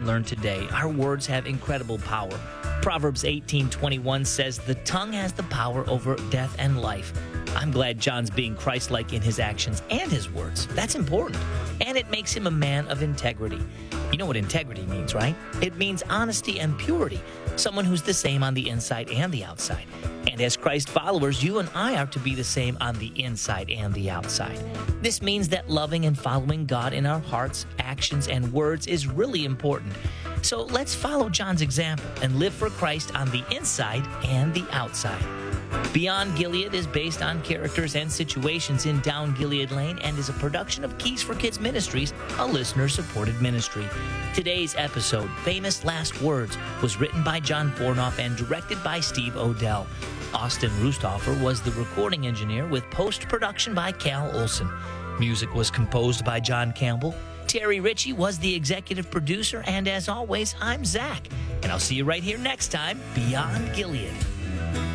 learn today. Our words have incredible power. Proverbs 18:21 says, "The tongue has the power over death and life." I'm glad John's being Christ-like in his actions and his words. That's important. And it makes him a man of integrity. You know what integrity means, right? It means honesty and purity. Someone who's the same on the inside and the outside. And as Christ followers, you and I are to be the same on the inside and the outside. This means that loving and following God in our hearts, actions, and words is really important. So let's follow John's example and live for Christ on the inside and the outside. Beyond Gilead is based on characters and situations in Down Gilead Lane and is a production of Keys for Kids Ministries, a listener-supported ministry. Today's episode, Famous Last Words, was written by John Fornoff and directed by Steve Odell. Austin Rustoffer was the recording engineer with post-production by Cal Olson. Music was composed by John Campbell. Terry Ritchie was the executive producer, and as always, I'm Zach. And I'll see you right here next time, Beyond Gilead.